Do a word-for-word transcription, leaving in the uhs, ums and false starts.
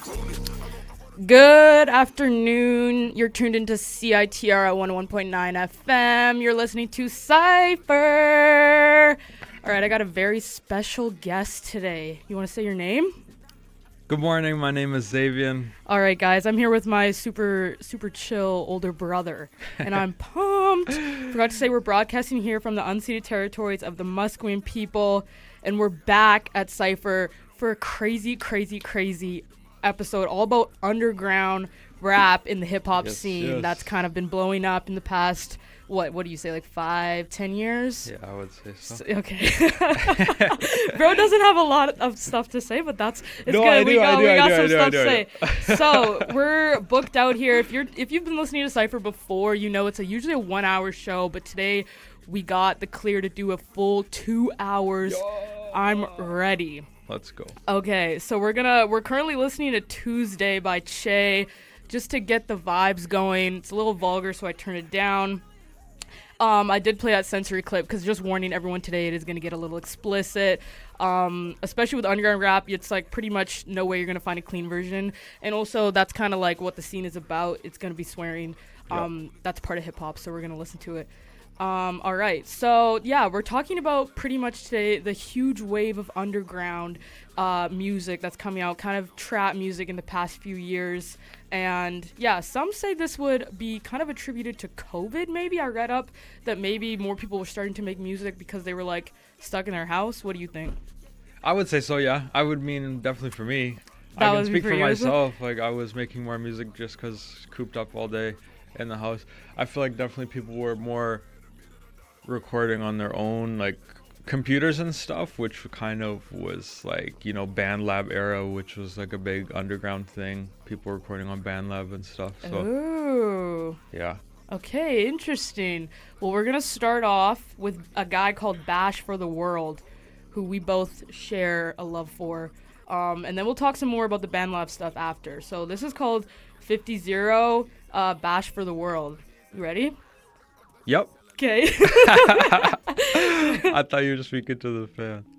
Good afternoon. You're tuned into C I T R at one oh one point nine F M. You're listening to Cypher. All right, I got a very special guest today. You want to say your name? Good morning. My name is Xavier. All right, guys. I'm here with my super, super chill older brother, and I'm pumped. Forgot to say we're broadcasting here from the unceded territories of the Musqueam people, and we're back at Cypher for a crazy, crazy, crazy episode all about underground rap in the hip-hop yes, scene yes. that's kind of been blowing up in the past, what what do you say, like five, ten years? Yeah, I would say so. so okay. Bro doesn't have a lot of stuff to say, but that's it's no, good. I do, we got, I do, we I got do, some I do, stuff I do, to I say. So we're booked out here. If you're if you've been listening to Cypher before, you know it's a usually a one hour show, but today we got the clear to do a full two hours. Yo. I'm ready. Let's go. Okay, so we're gonna we're currently listening to Tuesday by Che, just to get the vibes going. It's a little vulgar, so I turned it down. Um, I did play that sensory clip because just warning everyone today, it is gonna get a little explicit. Um, especially with underground rap, it's like pretty much no way you're gonna find a clean version. And also, that's kind of like what the scene is about. It's gonna be swearing. Um, yep. That's part of hip hop, so we're gonna listen to it. Um, all right, so yeah, we're talking about pretty much today the huge wave of underground uh, music that's coming out, kind of trap music in the past few years. And yeah, some say this would be kind of attributed to COVID, maybe. I read up that maybe more people were starting to make music because they were like stuck in their house. What do you think? I would say so, yeah. I would mean definitely for me. That I was can speak for for you, myself. Like, I was making more music just because cooped up all day in the house. I feel like definitely people were more recording on their own like computers and stuff, which kind of was like, you know, BandLab era, which was like a big underground thing, people recording on BandLab and stuff. So Ooh. Yeah. Okay, interesting. Well, we're gonna start off with a guy called Bash for the World, who we both share a love for, um, and then we'll talk some more about the BandLab stuff after. So this is called fifty zero uh, Bash for the World. You ready? Yep. Okay. I thought you were just speaking to the fan.